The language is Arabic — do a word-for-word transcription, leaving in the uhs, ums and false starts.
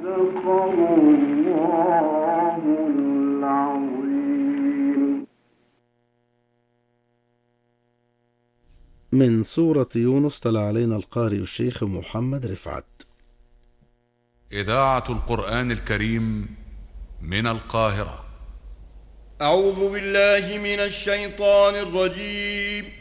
من سورة يونس تلا علينا القارئ الشيخ محمد رفعت. إذاعة القرآن الكريم من القاهرة. أعوذ بالله من الشيطان الرجيم.